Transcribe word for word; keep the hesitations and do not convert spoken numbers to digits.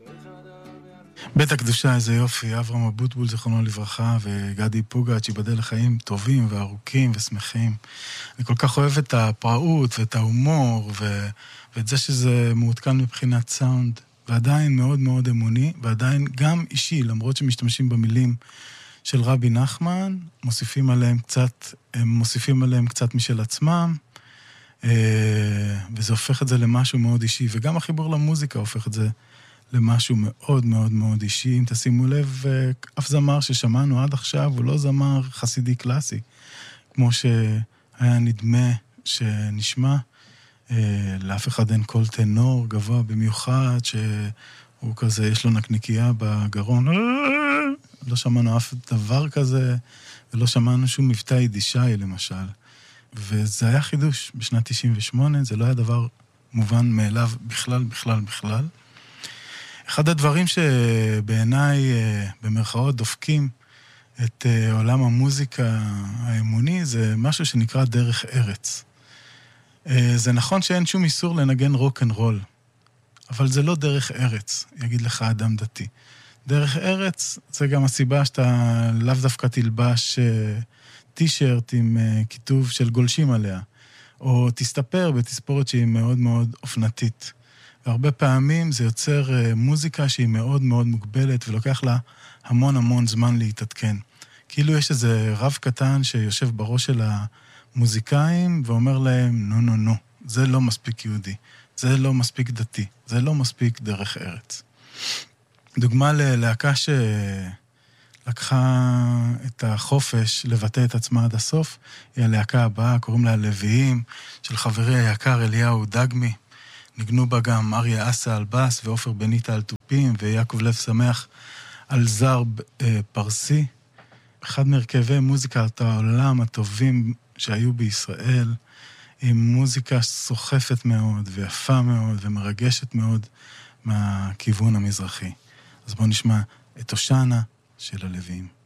בית הקדושה, איזה יופי, אברהם אבוטבול זכרונו לברכה, וגדי פוגץ' ייבדל לחיים טובים וארוכים ושמחים. אני כל כך אוהב את הפראות ואת ההומור, ו... ואת זה שזה מעודכן מבחינת סאונד, ועדיין מאוד מאוד אמוני, ועדיין גם אישי, למרות שמשתמשים במילים של רבי נחמן, מוסיפים עליהם קצת, הם מוסיפים עליהם קצת משל עצמם, וזה הופך את זה למשהו מאוד אישי, וגם החיבור למוזיקה הופך את זה למשהו מאוד מאוד מאוד אישי. אם תשימו לב, אף זמר ששמענו עד עכשיו הוא לא זמר חסידי קלאסי, כמו שהיה נדמה שנשמע, לאף אחד אין קול טנור גבוה במיוחד, שהוא כזה, יש לו נקניקייה בגרון, לא שמענו אף דבר כזה, ולא שמענו שום מבטא יידישאי למשל. וזה היה חידוש בשנת תשעים ושמונה, זה לא היה דבר מובן מאליו בכלל, בכלל, בכלל. אחד הדברים שבעיניי, במרכאות, דופקים את עולם המוזיקה האמוני, זה משהו שנקרא דרך ארץ. זה נכון שאין שום איסור לנגן רוק אנד רול, אבל זה לא דרך ארץ, יגיד לך אדם דתי. דרך ארץ זה גם הסיבה שאתה לאו דווקא תלבש טישרט עם כיתוב של גולשים עליה, או תסתפר בתספורת שהיא מאוד מאוד אופנתית. והרבה פעמים זה יוצר מוזיקה שהיא מאוד מאוד מוגבלת, ולוקח לה המון המון זמן להתעדכן. כאילו יש איזה רב קטן שיושב בראש של המוזיקאים, ואומר להם, נו נו נו, זה לא מספיק יהודי, זה לא מספיק דתי, זה לא מספיק דרך ארץ. דוגמה ללהקה שלקחה את החופש לבטא את עצמה עד הסוף, היא הלהקה הבאה, קוראים לה לוויים, של חברי היקר אליהו דגמי. ניגנו בה גם אריה אסה על בס, ואופר בניטה על טופים, ויעקב לב שמח על זר פרסי. אחד מרכבי מוזיקת העולם הטובים שהיו בישראל, עם מוזיקה סוחפת מאוד, ויפה מאוד, ומרגשת מאוד מהכיוון המזרחי. אז בואו נשמע את הושענא של הלוויים.